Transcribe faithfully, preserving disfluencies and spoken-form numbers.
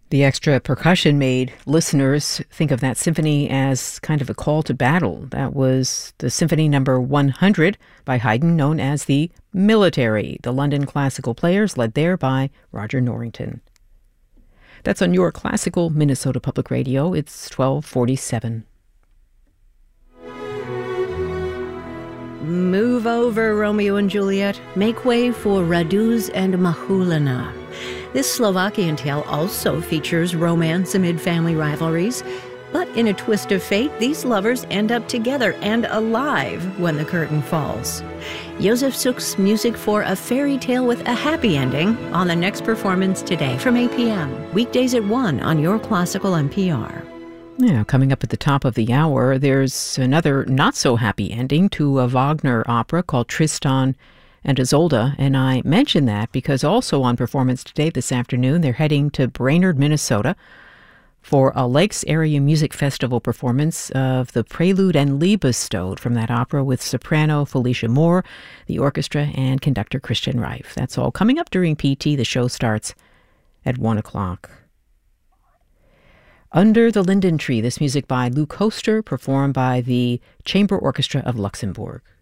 The extra percussion made listeners think of that symphony as kind of a call to battle. That was the Symphony Number one hundred by Haydn, known as the Military. The London Classical Players, led there by Roger Norrington. That's on your classical Minnesota Public Radio. It's twelve forty-seven. Move over, Romeo and Juliet. Make way for Raduz and Mahulina. This Slovakian tale also features romance amid family rivalries. But in a twist of fate, these lovers end up together and alive when the curtain falls. Josef Suk's music for A Fairy Tale with a Happy Ending on the next performance today from eight p.m. Weekdays at one on your classical N P R. Yeah, coming up at the top of the hour, there's another not-so-happy ending to a Wagner opera called Tristan and Isolde, and I mention that because also on performance today, this afternoon, they're heading to Brainerd, Minnesota for a Lakes Area Music Festival performance of the Prelude and Liebestod from that opera with soprano Felicia Moore, the orchestra, and conductor Christian Reif. That's all coming up during P T. The show starts at one o'clock. Under the Linden Tree, this music by Luke Hoster, performed by the Chamber Orchestra of Luxembourg.